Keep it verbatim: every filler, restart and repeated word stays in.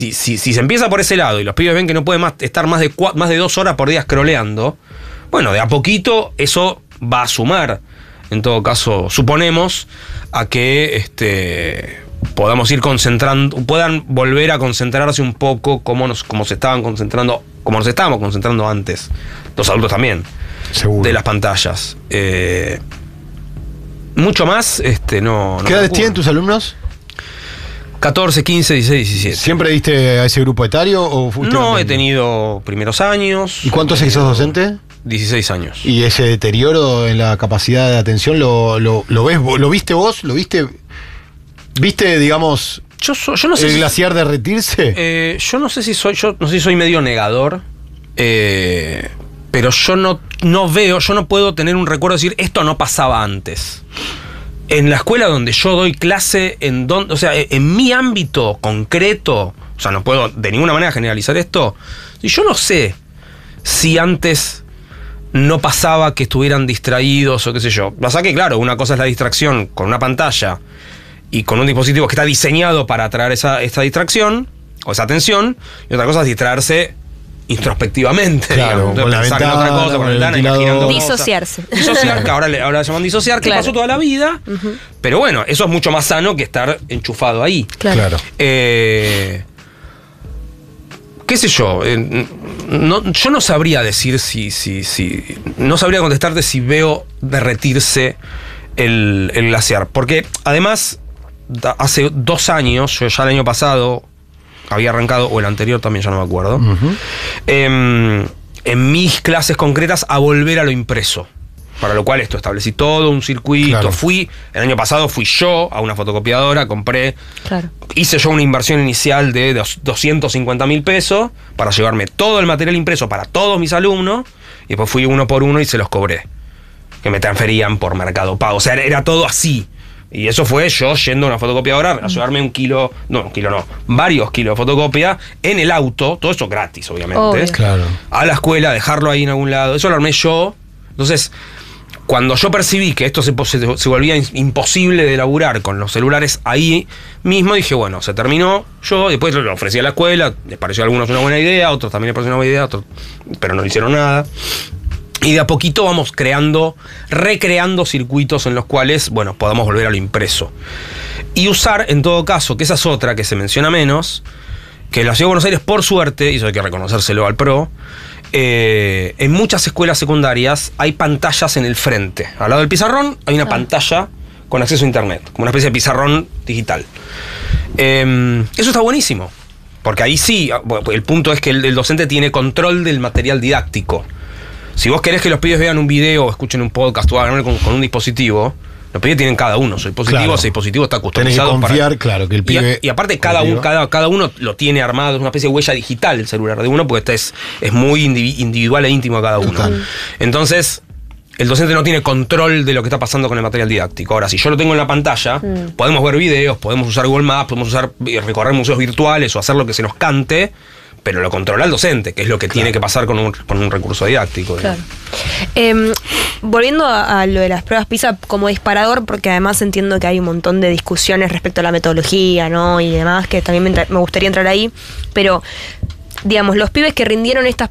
Si, si, si se empieza por ese lado y los pibes ven que no pueden más, estar más de, cua, más de dos horas por día scrolleando, bueno, de a poquito eso va a sumar, en todo caso, suponemos, a que este, podamos ir concentrando, puedan volver a concentrarse un poco como, nos, como se estaban concentrando, como nos estábamos concentrando antes, los adultos también, seguro, de las pantallas. Eh, mucho más, este, no. no ¿Qué edades tienen tus alumnos? catorce, quince, dieciséis, diecisiete. ¿Siempre diste a ese grupo etario o fuiste? No, he tenido primeros años. ¿Y cuántos años sos docente? dieciséis años. ¿Y ese deterioro en la capacidad de atención lo, lo, lo ves, lo viste vos? ¿Lo viste? ¿Viste, digamos, yo, so, yo no sé el si, glaciar derretirse? Eh, yo no sé si soy, yo no sé si soy medio negador, eh, pero yo no, no veo, yo no puedo tener un recuerdo de decir esto no pasaba antes. En la escuela donde yo doy clase, en donde, o sea, en mi ámbito concreto, o sea, no puedo de ninguna manera generalizar esto, y yo no sé si antes no pasaba que estuvieran distraídos o qué sé yo. Pasa que, claro, una cosa es la distracción con una pantalla y con un dispositivo que está diseñado para atraer esa, esta distracción o esa atención, y otra cosa es distraerse introspectivamente, claro, digamos. con la Pensar ventana, en otra cosa, con la ventana, imaginando cosas. Disociarse. Disociar, que ahora le, ahora le llaman disociar, que claro. pasó toda la vida. Uh-huh. Pero bueno, eso es mucho más sano que estar enchufado ahí. Claro. claro. Eh, ¿Qué sé yo? Eh, no, yo no sabría decir si, si, si... No sabría contestarte si veo derretirse el, el glaciar. Porque además, hace dos años, yo ya el año pasado había arrancado, o el anterior también, ya no me acuerdo, uh-huh. eh, en mis clases concretas a volver a lo impreso. Para lo cual esto establecí todo un circuito. Claro. Fui, el año pasado fui yo a una fotocopiadora, compré, claro. hice yo una inversión inicial de doscientos cincuenta mil pesos para llevarme todo el material impreso para todos mis alumnos, y después fui uno por uno y se los cobré, que me transferían por Mercado Pago. O sea, era, era todo así. Y eso fue yo yendo a una fotocopiadora a llevarme un kilo, no, un kilo no, varios kilos de fotocopia en el auto, todo eso gratis, obviamente. Claro. A la escuela, dejarlo ahí en algún lado. Eso lo armé yo. Entonces, cuando yo percibí que esto se, se, se volvía imposible de laburar con los celulares ahí mismo, dije, bueno, se terminó. Yo después lo ofrecí a la escuela, les pareció a algunos una buena idea, a otros también les pareció una buena idea, otros, pero no hicieron nada. Y de a poquito vamos creando, recreando circuitos en los cuales, bueno, podamos volver a lo impreso. Y usar, en todo caso, que esa es otra que se menciona menos, que en la Ciudad de Buenos Aires, por suerte, y eso hay que reconocérselo al PRO, eh, en muchas escuelas secundarias hay pantallas en el frente. Al lado del pizarrón hay una ah. pantalla con acceso a internet, como una especie de pizarrón digital. Eh, eso está buenísimo, porque ahí sí, el punto es que el, el docente tiene control del material didáctico. Si vos querés que los pibes vean un video o escuchen un podcast o hagan con, con un dispositivo, los pibes tienen cada uno su dispositivo, claro. ese dispositivo está customizado. Tenés que confiar, para, claro, que el pibe... Y, y aparte cada, un, cada, cada uno lo tiene armado, es una especie de huella digital el celular de uno, porque este es, es muy individual e íntimo a cada uno. Total. Entonces, el docente no tiene control de lo que está pasando con el material didáctico. Ahora, si yo lo tengo en la pantalla, mm. podemos ver videos, podemos usar Google Maps, podemos usar recorrer museos virtuales o hacer lo que se nos cante, pero lo controla el docente, que es lo que claro. tiene que pasar con un, con un recurso didáctico. Claro. Eh, volviendo a, a lo de las pruebas PISA como disparador, porque además entiendo que hay un montón de discusiones respecto a la metodología, ¿no? Y demás, que también me, me gustaría entrar ahí, pero digamos, los pibes que rindieron estas